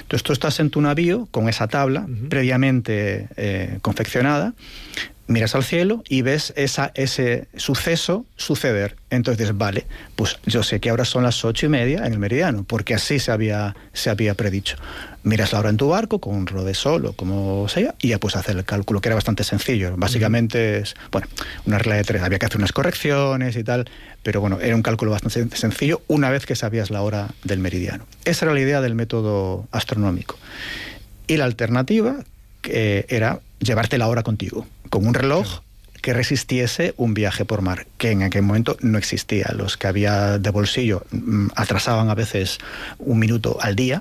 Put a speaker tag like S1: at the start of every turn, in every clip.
S1: Entonces tú estás en tu navío con esa tabla previamente confeccionada, miras al cielo y ves ese suceso suceder. Entonces dices, vale, pues yo sé que ahora son las 8:30 en el meridiano, porque así se había predicho. Miras la hora en tu barco, con un reloj de sol o como sea, y ya puedes hacer el cálculo, que era bastante sencillo. Básicamente es, bueno, una regla de 3, había que hacer unas correcciones y tal, pero bueno, era un cálculo bastante sencillo una vez que sabías la hora del meridiano. Esa era la idea del método astronómico. Y la alternativa era llevarte la hora contigo, con un reloj que resistiese un viaje por mar, que en aquel momento no existía. Los que había de bolsillo atrasaban a veces 1 minuto al día.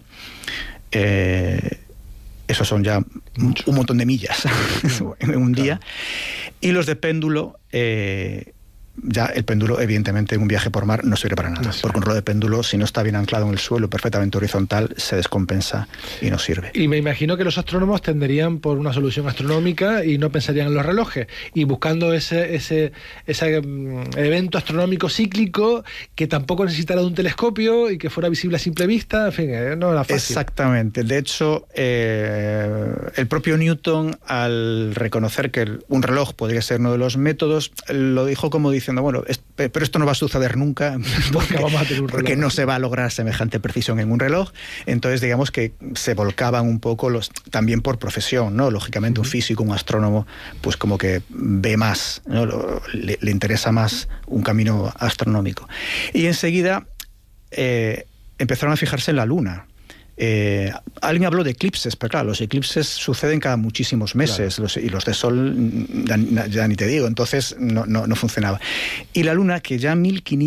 S1: Eso son ya un montón de millas en un día. Y los de péndulo, ya el péndulo evidentemente en un viaje por mar no sirve para nada, porque un reloj de péndulo, si no está bien anclado en el suelo, perfectamente horizontal, se descompensa y no sirve.
S2: Y me imagino que los astrónomos tenderían por una solución astronómica y no pensarían en los relojes, y buscando ese evento astronómico cíclico que tampoco necesitara de un telescopio y que fuera visible a simple vista. En fin, no era fácil.
S1: Exactamente. De hecho, el propio Newton, al reconocer que un reloj podría ser uno de los métodos, lo dijo como diciendo, bueno, pero esto no va a suceder nunca porque no se va a lograr semejante precisión en un reloj. Entonces, digamos que se volcaban un poco también por profesión, ¿no? Lógicamente, un físico, un astrónomo, pues como que ve más, ¿no? Le interesa más un camino astronómico. Y enseguida empezaron a fijarse en la Luna. Alguien habló de eclipses, pero claro, los eclipses suceden cada muchísimos meses, claro. Y los de Sol ya ni te digo, entonces no funcionaba. Y la Luna, que ya en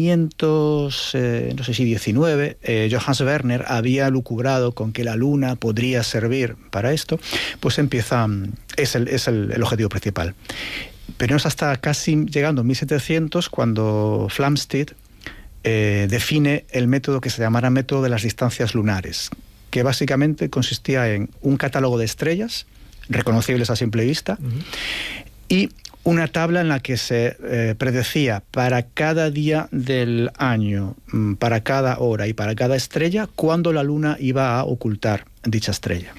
S1: 1519, Johannes Werner había lucubrado con que la Luna podría servir para esto, pues es el objetivo principal. Pero no es hasta casi llegando a 1700 cuando Flamsteed define el método que se llamará método de las distancias lunares, que básicamente consistía en un catálogo de estrellas reconocibles a simple vista y una tabla en la que se predecía para cada día del año, para cada hora y para cada estrella, cuándo la Luna iba a ocultar dicha estrella.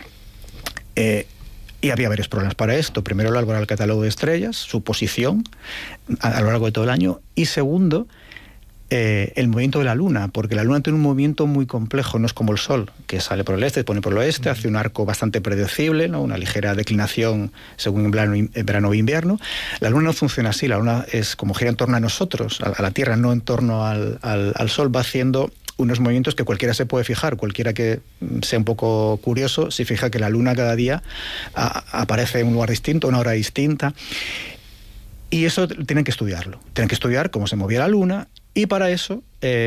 S1: Y había varios problemas para esto. Primero, elaborar el catálogo de estrellas, su posición a lo largo de todo el año, y segundo, el movimiento de la Luna, porque la Luna tiene un movimiento muy complejo, no es como el Sol, que sale por el este, pone por el oeste, hace un arco bastante predecible, ¿no? Una ligera declinación según en verano o invierno. La Luna no funciona así, la Luna es como gira en torno a nosotros, a la Tierra, no en torno al Sol, va haciendo unos movimientos que cualquiera se puede fijar, cualquiera que sea un poco curioso, se fija que la Luna cada día aparece en un lugar distinto, a una hora distinta. Y eso tienen que estudiarlo. Tienen que estudiar cómo se movía la Luna. Y para eso,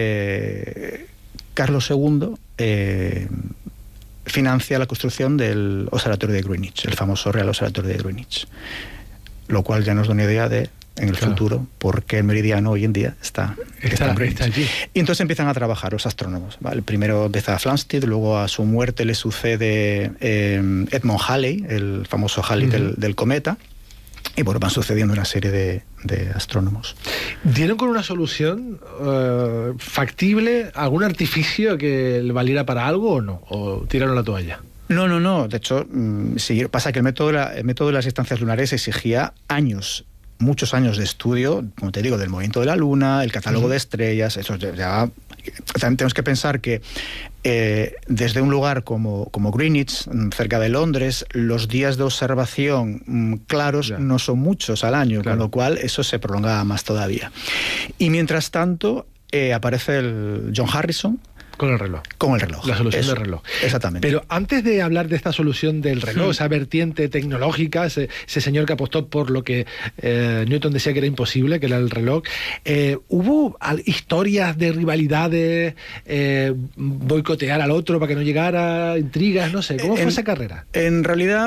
S1: Carlos II financia la construcción del Observatorio de Greenwich, el famoso Real Observatorio de Greenwich. Lo cual ya nos da una idea de, en el futuro, por qué el meridiano hoy en día está
S2: allí.
S1: Y entonces empiezan a trabajar los astrónomos, ¿vale? Primero empieza Flamsteed, luego a su muerte le sucede Edmond Halley, el famoso Halley del cometa. Y bueno, van sucediendo una serie de astrónomos.
S2: ¿Dieron con una solución factible, algún artificio que le valiera para algo o no? ¿O tiraron la toalla?
S1: No. De hecho, pasa que el método de las distancias lunares exigía muchos años de estudio, como te digo, del movimiento de la Luna, el catálogo de estrellas. Eso ya también tenemos que pensar que desde un lugar como Greenwich, cerca de Londres, los días de observación claros no son muchos al año, con lo cual eso se prolongaba más todavía. Y mientras tanto aparece el John Harrison
S2: con el reloj. La solución del reloj.
S1: Exactamente.
S2: Pero antes de hablar de esta solución del reloj, esa vertiente tecnológica, ese señor que apostó por lo que Newton decía que era imposible, que era el reloj, ¿hubo historias de rivalidades, boicotear al otro para que no llegara, intrigas, no sé? ¿Cómo fue esa carrera?
S1: En realidad,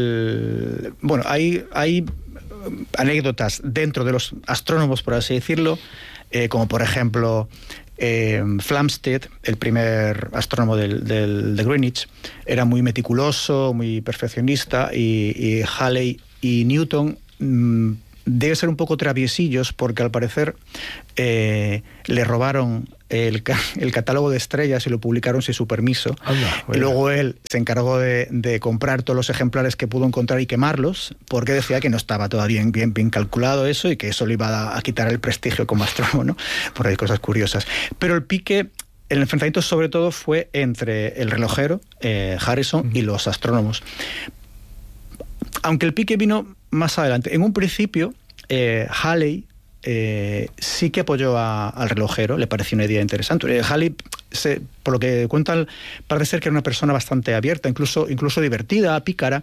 S1: hay anécdotas dentro de los astrónomos, por así decirlo, como por ejemplo Flamsteed, el primer astrónomo de Greenwich, era muy meticuloso, muy perfeccionista, y Halley y Newton debe ser un poco traviesillos porque al parecer le robaron el catálogo de estrellas y lo publicaron sin su permiso.
S2: Anda,
S1: y luego él se encargó de comprar todos los ejemplares que pudo encontrar y quemarlos, porque decía que no estaba todavía bien calculado eso y que eso le iba a quitar el prestigio como astrónomo, ¿no? Por ahí cosas curiosas. Pero el enfrentamiento sobre todo fue entre el relojero, Harrison, y los astrónomos. Aunque el pique vino más adelante. En un principio, Halley sí que apoyó al relojero, le pareció una idea interesante. Halley, por lo que cuentan, parece ser que era una persona bastante abierta, incluso divertida, pícara,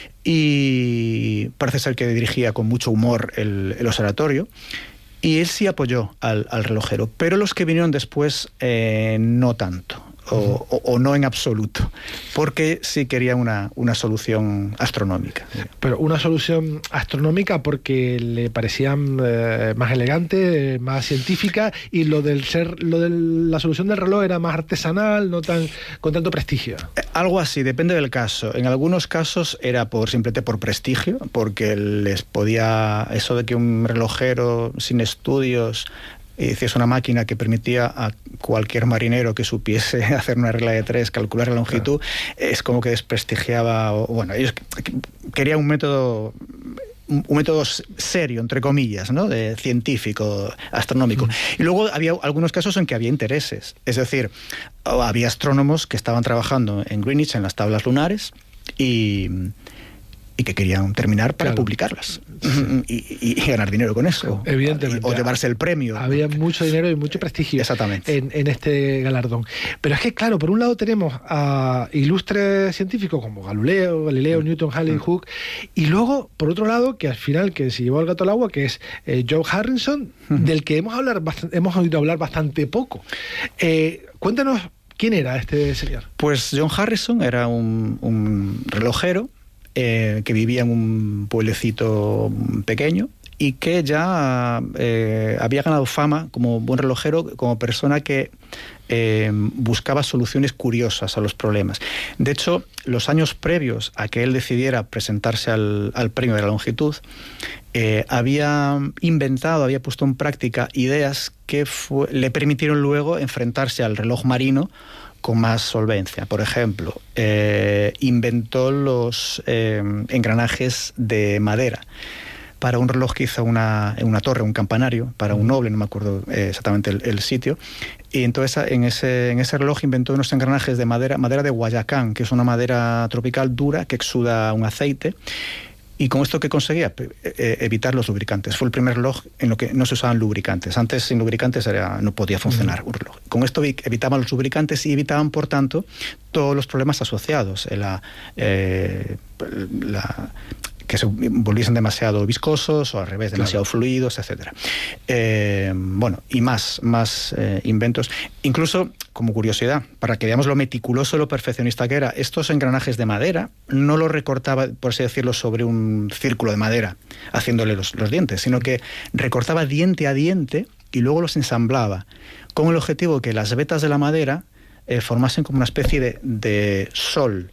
S1: y parece ser que dirigía con mucho humor el observatorio. Y él sí apoyó al relojero, pero los que vinieron después no tanto. O no en absoluto, porque sí quería una solución astronómica.
S2: Pero una solución astronómica porque le parecían más elegante, más científica, y lo de la solución del reloj era más artesanal, no tan con tanto prestigio.
S1: Algo así, depende del caso. En algunos casos era simplemente por prestigio, porque les podía, eso de que un relojero sin estudios hiciese una máquina que permitía a cualquier marinero que supiese hacer una regla de 3, calcular la longitud, es como que desprestigiaba. Bueno, ellos querían un método serio, entre comillas, ¿no? De científico, astronómico. Y luego había algunos casos en que había intereses. Es decir, había astrónomos que estaban trabajando en Greenwich, en las tablas lunares, y que querían terminar para publicarlas. Sí. Y ganar dinero con eso.
S2: Evidentemente.
S1: O llevarse el premio.
S2: Había mucho dinero y mucho prestigio.
S1: Exactamente.
S2: En este galardón. Pero es que, claro, por un lado tenemos a ilustres científicos como Galileo, Newton, Halley, Hooke, y luego, por otro lado, que al final, que se llevó el gato al agua, que es John Harrison, del que hemos oído hablar bastante poco. Cuéntanos, ¿quién era este señor?
S1: Pues John Harrison era un relojero que vivía en un pueblecito pequeño y que ya había ganado fama como buen relojero, como persona que buscaba soluciones curiosas a los problemas. De hecho, los años previos a que él decidiera presentarse al premio de la longitud, había puesto en práctica ideas que le permitieron luego enfrentarse al reloj marino con más solvencia. Por ejemplo, inventó los engranajes de madera para un reloj que hizo en una torre, un campanario, para un noble, no me acuerdo exactamente el sitio. Y entonces en ese reloj inventó unos engranajes de madera de Guayacán, que es una madera tropical dura que exuda un aceite. ¿Y con esto qué conseguía? Evitar los lubricantes. Fue el primer reloj en lo que no se usaban lubricantes. Antes, sin lubricantes no podía funcionar un reloj. Con esto evitaban los lubricantes y evitaban, por tanto, todos los problemas asociados. Que se volviesen demasiado viscosos o al revés, demasiado fluidos, etc. Bueno, y más inventos. Incluso, como curiosidad, para que veamos lo meticuloso, lo perfeccionista que era, estos engranajes de madera no los recortaba, por así decirlo, sobre un círculo de madera, haciéndole los dientes, sino que recortaba diente a diente y luego los ensamblaba, con el objetivo que las vetas de la madera formasen como una especie de sol.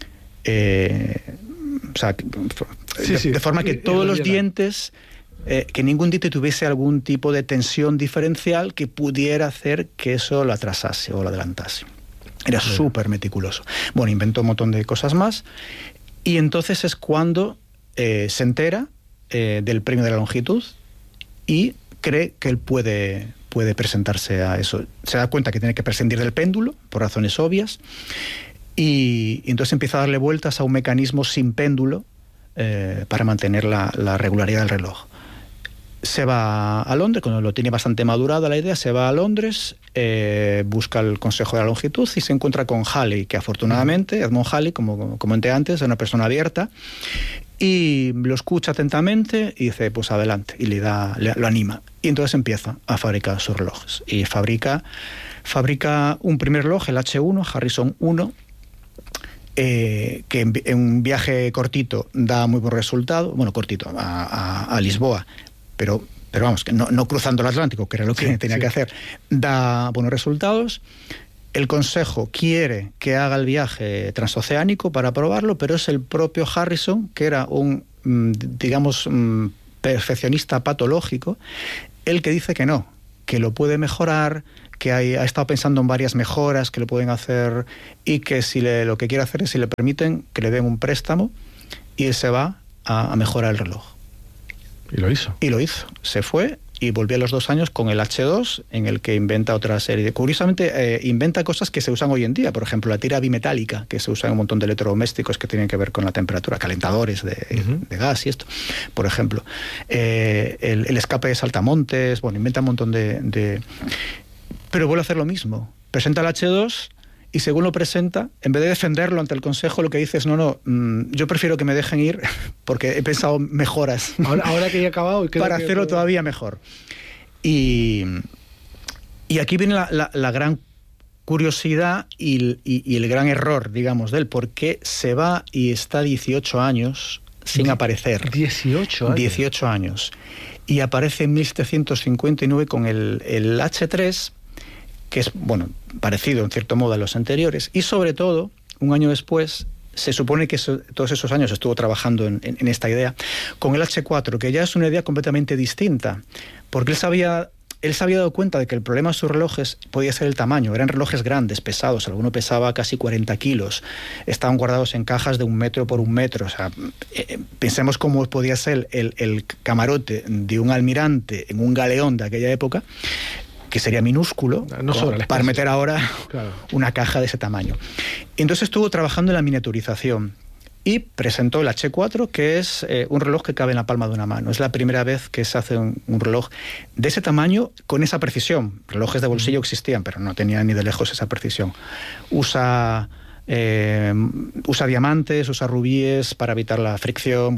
S1: O sea, de forma que todos los dientes, que ningún diente tuviese algún tipo de tensión diferencial que pudiera hacer que eso lo atrasase o lo adelantase. Era súper meticuloso. Bueno, inventó un montón de cosas más y entonces es cuando se entera del premio de la longitud y cree que él puede presentarse a eso. Se da cuenta que tiene que prescindir del péndulo, por razones obvias, y entonces empieza a darle vueltas a un mecanismo sin péndulo para mantener la regularidad del reloj. Se va a Londres, cuando lo tiene bastante madurada la idea, se va a Londres, busca el Consejo de la Longitud y se encuentra con Halley, que afortunadamente, Edmund Halley, como comenté antes, es una persona abierta, y lo escucha atentamente y dice, pues adelante, y lo anima. Y entonces empieza a fabricar sus relojes. Y fabrica un primer reloj, el H1, Harrison 1, que en un viaje cortito da muy buen resultado, bueno, cortito, a Lisboa, pero vamos, que no cruzando el Atlántico, que era lo que tenía que hacer, da buenos resultados. El Consejo quiere que haga el viaje transoceánico para probarlo, pero es el propio Harrison, que era un, digamos, perfeccionista patológico, el que dice que no, que lo puede mejorar, que ha estado pensando en varias mejoras que le pueden hacer y que lo que quiere hacer es, si le permiten, que le den un préstamo y él se va a mejorar el reloj.
S2: Y lo hizo.
S1: Y lo hizo. Se fue y volvió a los 2 años con el H2, en el que inventa otra serie de... Curiosamente, inventa cosas que se usan hoy en día. Por ejemplo, la tira bimetálica, que se usa en un montón de electrodomésticos que tienen que ver con la temperatura, calentadores de gas y esto, por ejemplo. El escape de saltamontes, bueno, inventa un montón de... Pero vuelve a hacer lo mismo. Presenta el H2... Y según lo presenta, en vez de defenderlo ante el Consejo, lo que dice es, no, yo prefiero que me dejen ir porque he pensado mejoras.
S2: Ahora que ya he acabado...
S1: para hacerlo todavía mejor. Y aquí viene la gran curiosidad y el gran error, digamos, de él. ¿Por qué se va y está 18 años sin aparecer?
S2: 18 años.
S1: 18 años. Y aparece en 1759 con el H3... que es, bueno, parecido en cierto modo a los anteriores, y sobre todo, un año después, se supone que todos esos años estuvo trabajando en esta idea, con el H4, que ya es una idea completamente distinta, porque él se había dado cuenta de que el problema de sus relojes podía ser el tamaño. Eran relojes grandes, pesados, alguno pesaba casi 40 kilos, estaban guardados en cajas de 1 metro por 1 metro, o sea, pensemos cómo podía ser el camarote de un almirante en un galeón de aquella época, que sería minúsculo, para meter ahora una caja de ese tamaño. Entonces estuvo trabajando en la miniaturización y presentó el H4, que es un reloj que cabe en la palma de una mano. Es la primera vez que se hace un reloj de ese tamaño con esa precisión. Relojes de bolsillo existían, pero no tenían ni de lejos esa precisión. Usa diamantes, usa rubíes para evitar la fricción,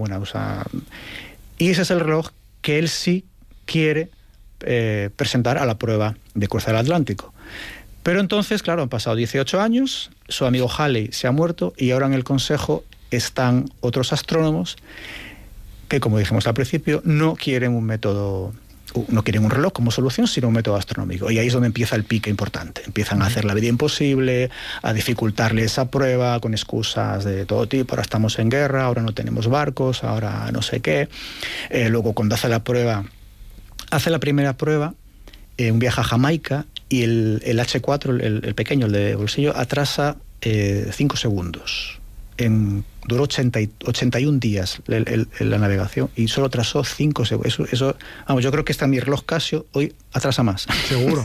S1: y ese es el reloj que él sí quiere presentar a la prueba de cruzar el Atlántico. Pero entonces, claro, han pasado 18 años, su amigo Halley se ha muerto y ahora en el Consejo están otros astrónomos que, como dijimos al principio, no quieren un reloj como solución, sino un método astronómico. Y ahí es donde empieza el pique importante. Empiezan a hacer la vida imposible, a dificultarle esa prueba con excusas de todo tipo. Ahora estamos en guerra, ahora no tenemos barcos, ahora no sé qué. Luego, cuando hace la primera prueba, un viaje a Jamaica, y el H4, el pequeño, el de bolsillo, atrasa 5 segundos. Duró 81 días la navegación y solo atrasó 5 segundos. Eso, yo creo que mi reloj Casio hoy atrasa más.
S2: Seguro.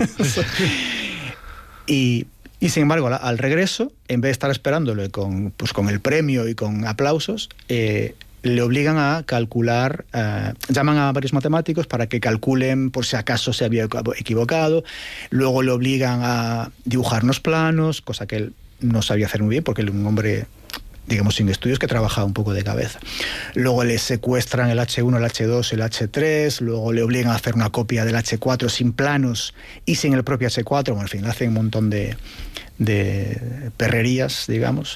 S1: Y sin embargo, al regreso, en vez de estar esperándole con el premio y con aplausos, le obligan a calcular, llaman a varios matemáticos para que calculen por si acaso se había equivocado, luego le obligan a dibujar unos planos, cosa que él no sabía hacer muy bien porque él es un hombre, digamos, sin estudios, que trabajaba un poco de cabeza. Luego le secuestran el H1, el H2, el H3, luego le obligan a hacer una copia del H4 sin planos y sin el propio H4, bueno, en fin, le hacen un montón de perrerías, digamos.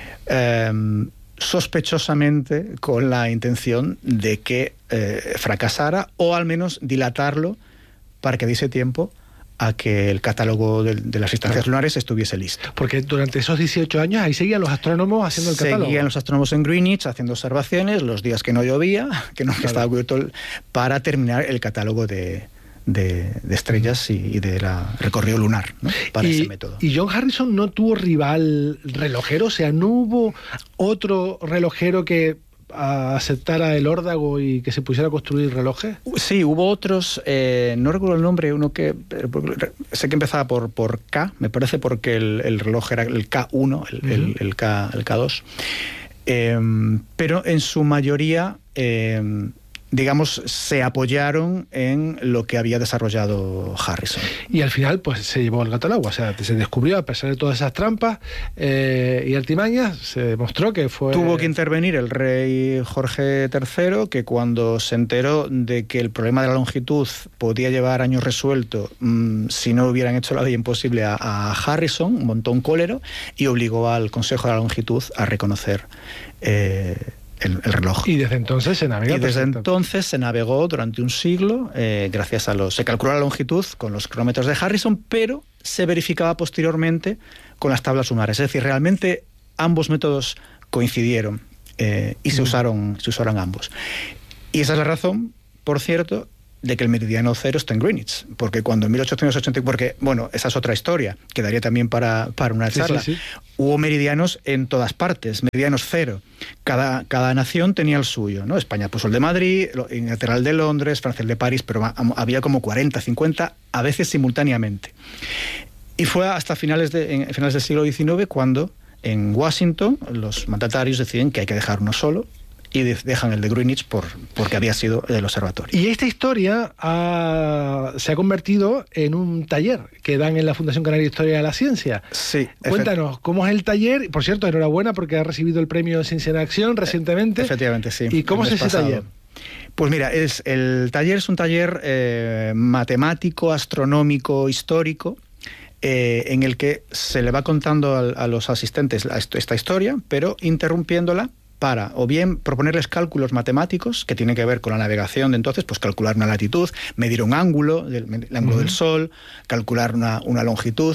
S1: Sospechosamente con la intención de que fracasara o al menos dilatarlo para que diese tiempo a que el catálogo de las instancias lunares estuviese listo.
S2: Porque durante esos 18 años ahí seguían los astrónomos haciendo el catálogo.
S1: Seguían los astrónomos en Greenwich haciendo observaciones los días que no llovía, que estaba cubierto, para terminar el catálogo de estrellas y de recorrido lunar, ¿no? Para ese método.
S2: Y John Harrison no tuvo rival relojero, o sea, no hubo otro relojero que aceptara el órdago y que se pusiera a construir relojes.
S1: Sí, hubo otros, no recuerdo el nombre, uno que sé que empezaba por K, me parece, porque el reloj era el K1, el K2, pero en su mayoría digamos, se apoyaron en lo que había desarrollado Harrison.
S2: Y al final, pues se llevó el gato al agua. O sea, se descubrió, a pesar de todas esas trampas y artimañas, se demostró que fue...
S1: Tuvo que intervenir el rey Jorge III, que cuando se enteró de que el problema de la longitud podía llevar años resuelto si no hubieran hecho la vida imposible a Harrison, montó un cólero y obligó al Consejo de la Longitud a reconocer el reloj.
S2: Y desde entonces se navegó.
S1: Y desde entonces se navegó durante un siglo, gracias a se calculó la longitud con los cronómetros de Harrison, pero se verificaba posteriormente con las tablas lunares. Es decir, realmente ambos métodos coincidieron y se usaron ambos. Y esa es la razón, por cierto, de que el meridiano cero está en Greenwich, porque cuando en 1880, porque, bueno, esa es otra historia, que daría también para una charla,
S2: sí.
S1: Hubo meridianos en todas partes, meridianos cero, cada nación tenía el suyo, ¿no? España puso el de Madrid, Inglaterra el de Londres, Francia el de París, pero había como 40, 50, a veces simultáneamente. Y fue hasta finales del siglo XIX cuando en Washington los mandatarios deciden que hay que dejar uno solo, y dejan el de Greenwich porque había sido el observatorio.
S2: Y esta historia se ha convertido en un taller que dan en la Fundación Canaria de Historia de la Ciencia.
S1: Sí.
S2: Cuéntanos, ¿cómo es el taller? Por cierto, enhorabuena porque ha recibido el premio Ciencia en Acción recientemente.
S1: Efectivamente, sí.
S2: ¿Y cómo es ese taller?
S1: Pues mira, el taller es un taller matemático, astronómico, histórico, en el que se le va contando a los asistentes esta historia, pero interrumpiéndola para o bien proponerles cálculos matemáticos que tienen que ver con la navegación de entonces, pues calcular una latitud, medir un ángulo, el ángulo del Sol, calcular una longitud,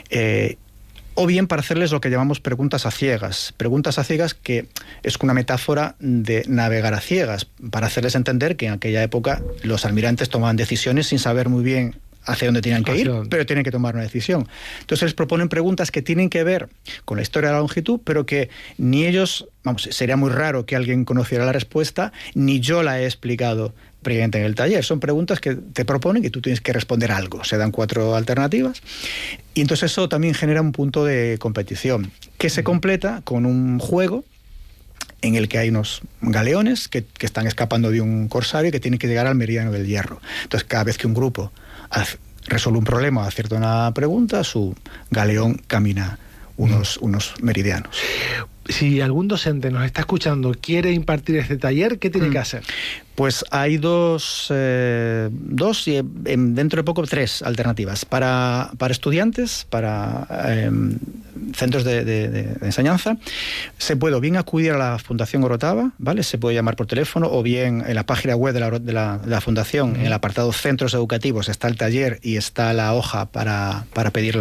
S1: o bien para hacerles lo que llamamos preguntas a ciegas. Preguntas a ciegas que es una metáfora de navegar a ciegas, para hacerles entender que en aquella época los almirantes tomaban decisiones sin saber muy bien hacia dónde tenían que ir, pero tienen que tomar una decisión. Entonces les proponen preguntas que tienen que ver con la historia de la longitud, pero que ni ellos, sería muy raro que alguien conociera la respuesta, ni yo la he explicado previamente en el taller. Son preguntas que te proponen y tú tienes que responder algo. Se dan 4 alternativas y entonces eso también genera un punto de competición que se completa con un juego en el que hay unos galeones que están escapando de un corsario y que tienen que llegar al meridiano del Hierro. Entonces cada vez que un grupo resuelve un problema, acierta una pregunta, su galeón camina unos meridianos.
S2: Si algún docente nos está escuchando, quiere impartir este taller, ¿qué tiene que hacer?
S1: Pues hay dos y dentro de poco 3 alternativas. Para estudiantes, para centros de enseñanza, se puede o bien acudir a la Fundación Orotava, ¿vale? Se puede llamar por teléfono, o bien en la página web de la Fundación, en el apartado Centros Educativos, está el taller y está la hoja para pedir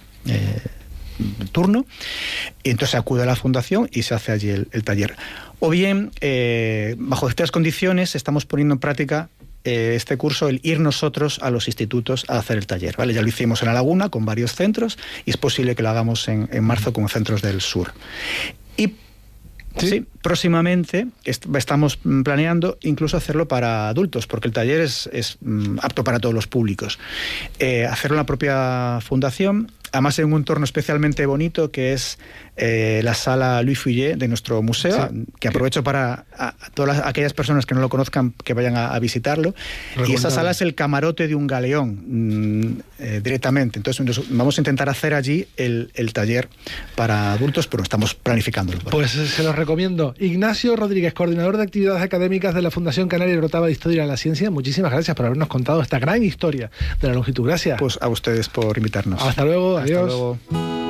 S1: turno, y entonces acude a la fundación y se hace allí el taller. O bien, bajo estas condiciones, estamos poniendo en práctica este curso, el ir nosotros a los institutos a hacer el taller, ¿vale? Ya lo hicimos en La Laguna con varios centros y es posible que lo hagamos en marzo con centros del sur. Y sí, próximamente estamos planeando incluso hacerlo para adultos, porque el taller es apto para todos los públicos. Hacerlo en la propia fundación, además en un entorno especialmente bonito que es la sala Louis Fouillet de nuestro museo, que aprovecho para a todas aquellas personas que no lo conozcan que vayan a visitarlo. Y esa sala es el camarote de un galeón directamente. Entonces vamos a intentar hacer allí el taller para adultos, pero estamos planificándolo.
S2: Pues se los recomiendo. Ignacio Rodríguez, coordinador de actividades académicas de la Fundación Canaria de Orotava de Historia de la Ciencia, muchísimas gracias por habernos contado esta gran historia de la longitud. Gracias.
S1: Pues a ustedes por invitarnos.
S2: Hasta luego. Adiós.
S1: Hasta luego.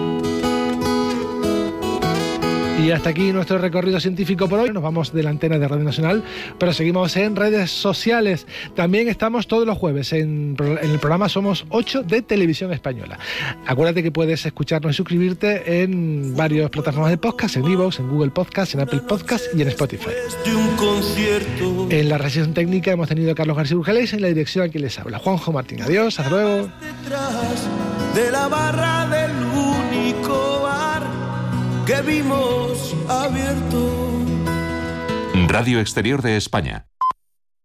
S2: Y hasta aquí nuestro recorrido científico por hoy. Nos vamos de la antena de Radio Nacional, pero seguimos en redes sociales. También estamos todos los jueves en el programa Somos 8 de Televisión Española. Acuérdate que puedes escucharnos y suscribirte en varias plataformas de podcast, en iVoox, en Google Podcast, en Apple Podcast y en Spotify. En la realización técnica hemos tenido a Carlos García Urgeles, en la dirección a quien les habla, Juanjo Martín. Adiós, hasta luego.
S3: Detrás de la barra del único bar que vimos abierto.
S4: Radio Exterior de España.